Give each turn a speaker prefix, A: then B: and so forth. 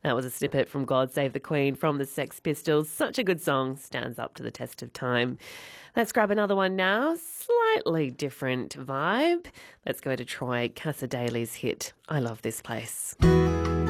A: That was a snippet from God Save the Queen from the Sex Pistols. Such a good song, stands up to the test of time. Let's grab another one now. Slightly different vibe. Let's go to Troy Cassadaly's hit, I Love This Place.